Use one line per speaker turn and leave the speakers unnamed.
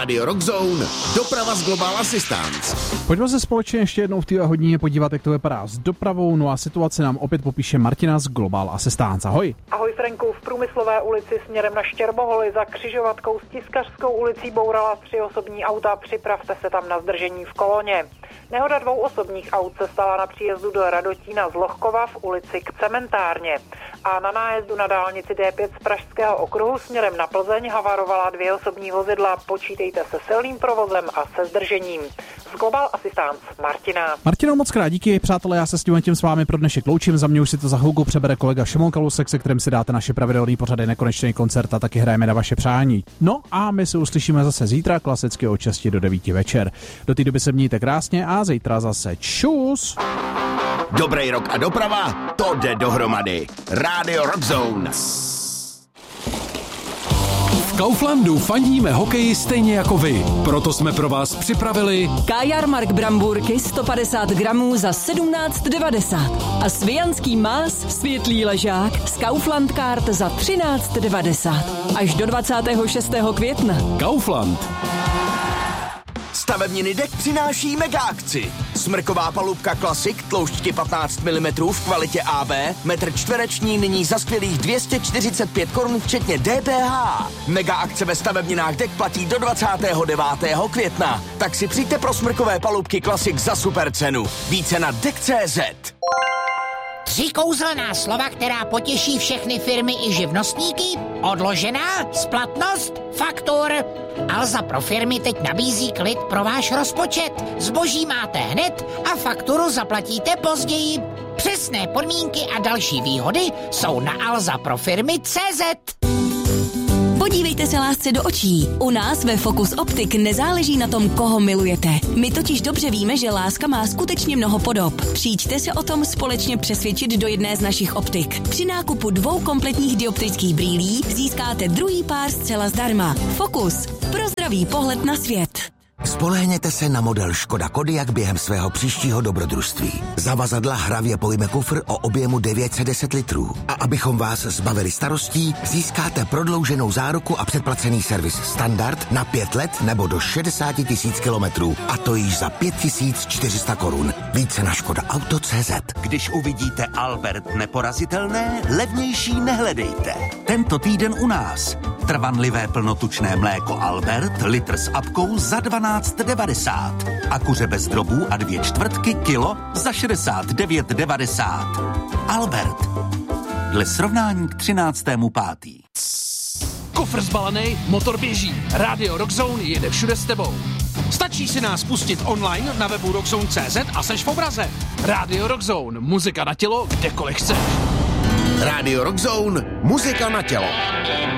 Rádio Rockzone, doprava z Global Assistance.
Pojďme se společně ještě jednou v téhle hodině podívat, jak to vypadá s dopravou. No a situaci nám opět popíše Martina z Global Assistance. Ahoj.
Ahoj Franku, v Průmyslové ulici směrem na Štěrboholy za křižovatkou s Tiskařskou ulicí bourala 3 osobní auta, připravte se tam na zdržení v koloně. Nehoda 2 osobních aut se stala na příjezdu do Radotína z Lohkova v ulici k Cementárně. A na nájezdu na dálnici D5 z Pražského okruhu směrem na Plzeň havarovala 2 osobní vozidla. Počítejte se silným provozem a se zdržením. Z Global Assistance Martina.
Martino, moc krát díky, přátelé, já se s tím s vámi pro dnešek loučím. Za mě už si to za chvilku přebere kolega Šimon Kalusek, se kterým si dáte naše pravidelný pořady Nekonečný koncert a taky hrajeme na vaše přání. No a my se uslyšíme zase zítra, klasicky od 6 do 9 večer. Do té doby se mějte krásně a zítra zase čus.
Dobrý rok a doprava, to jde dohromady. Rádio Rockzone.
V Kauflandu fandíme hokeji stejně jako vy. Proto jsme pro vás připravili
Kajarmark Bramburky 150 gramů za 17,90 a Svijanský más světlý ležák z Kaufland Card za 13,90 až do 26. května.
Kaufland.
Stavebniny dek přináší mega akci. Smrková palubka Classic tloušťky 15 mm v kvalitě AB, metr čtvereční nyní za skvělých 245 korun včetně DPH. Mega akce ve stavebninách dek platí do 29. května. Tak si přijďte pro smrkové palubky Classic za super cenu. Více na dek.cz.
3 kouzelná slova, která potěší všechny firmy i živnostníky. Odložená, splatnost, faktur. Alza pro firmy teď nabízí klid pro váš rozpočet. Zboží máte hned a fakturu zaplatíte později. Přesné podmínky a další výhody jsou na alzaprofirmy.cz.
Podívejte se lásce do očí. U nás ve Focus Optik nezáleží na tom, koho milujete. My totiž dobře víme, že láska má skutečně mnoho podob. Přijďte se o tom společně přesvědčit do jedné z našich optik. Při nákupu 2 kompletních dioptrických brýlí získáte druhý pár zcela zdarma. Focus. Pro zdravý pohled na svět.
Spolehněte se na model Škoda Kodiaq během svého příštího dobrodružství. Zavazadla hravě pojme kufr o objemu 910 litrů. A abychom vás zbavili starostí, získáte prodlouženou záruku a předplacený servis standard na 5 let nebo do 60 000 kilometrů. A to již za 5400 korun. Více na škodaauto.cz.
Když uvidíte Albert neporazitelné, levnější nehledejte. Tento týden u nás. Trvanlivé plnotučné mléko Albert, litr s apkou za 12,90. A kuře bez drobů a 2/4 kilo za 69,90. Albert. Dle srovnání k 13.5.
Kufr zbalený, motor běží. Rádio Rockzone jede všude s tebou. Stačí si nás pustit online na webu rockzone.cz a seš v obraze. Rádio Rockzone, muzika na tělo, kdekoliv chceš.
Rádio Rockzone, muzika na tělo.